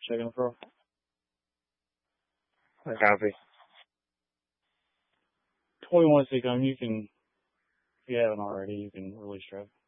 checking for. Copy. 21 to come. You can, if you haven't already, you can release traffic.